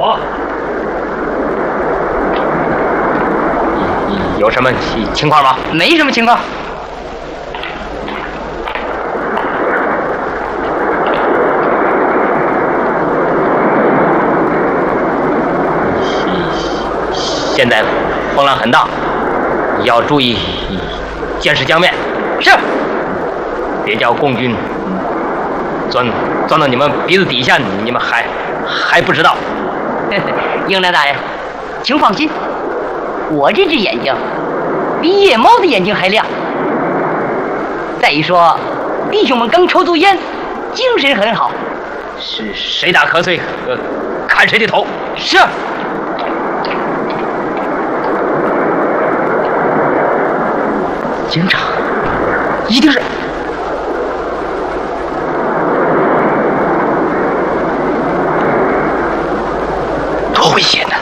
哦，有什么情况吗？ 没什么情况。 现在风浪很大，要注意监视江面。 是。 别叫共军钻到你们鼻子底下，你们还不知道。 英良大人，请放心，我这只眼睛比夜猫的眼睛还亮。再一说，弟兄们刚抽足烟，精神很好。 是谁打瞌睡，砍谁的头。 是。 警察，一定是。多危险呐！